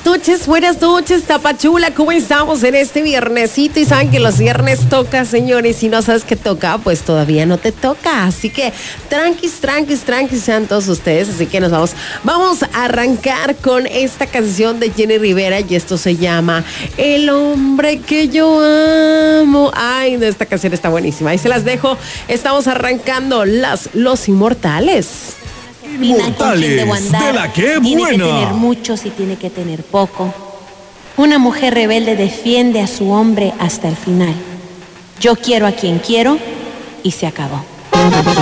buenas noches, Tapachula, ¿cómo estamos en este viernesito? Y saben que los viernes toca, señores, si no sabes qué toca, pues todavía no te toca, así que tranquis sean todos ustedes, así que vamos a arrancar con esta canción de Jenny Rivera y esto se llama El hombre que yo amo. Ay, no, esta canción está buenísima, ahí se las dejo, estamos arrancando Los Inmortales. Inmortales, de la que tiene buena. Tiene que tener mucho, si tiene que tener poco. Una mujer rebelde defiende a su hombre hasta el final. Yo quiero a quien quiero y se acabó.